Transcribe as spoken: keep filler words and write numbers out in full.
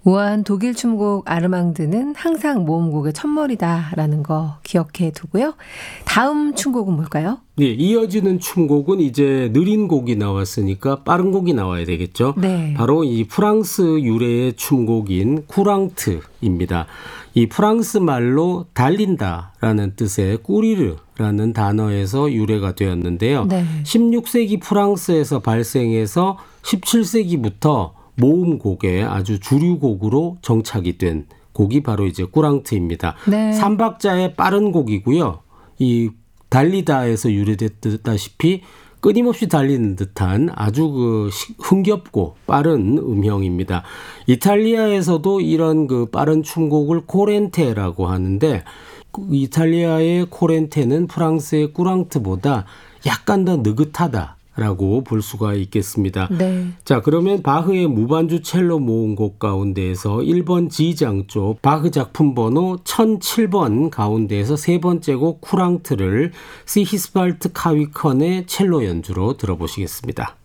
우아한 독일 춤곡 아르망드는 항상 모음곡의 첫머리다라는 거 기억해 두고요. 다음 춤곡은 뭘까요? 네, 이어지는 춤곡은 이제 느린 곡이 나왔으니까 빠른 곡이 나와야 되겠죠. 네. 바로 이 프랑스 유래의 춤곡인 쿠랑트입니다. 이 프랑스 말로 달린다라는 뜻의 꾸리르라는 단어에서 유래가 되었는데요. 네. 십육 세기 프랑스에서 발생해서 십칠 세기부터 모음곡의 아주 주류곡으로 정착이 된 곡이 바로 이제 꾸랑트입니다. 네. 삼박자의 빠른 곡이고요. 이 달리다에서 유래됐다시피 끊임없이 달리는 듯한 아주 그 흥겹고 빠른 음형입니다. 이탈리아에서도 이런 그 빠른 춤곡을 코렌테라고 하는데, 이탈리아의 코렌테는 프랑스의 꾸랑트보다 약간 더 느긋하다 라고 볼 수가 있겠습니다. 네. 자, 그러면 바흐의 무반주 첼로 모음곡 가운데에서 일 번 지장 쪽 바흐 작품 번호 천칠 번 가운데에서 세 번째 곡 쿠랑트를 시히스발트 카위컨의 첼로 연주로 들어보시겠습니다.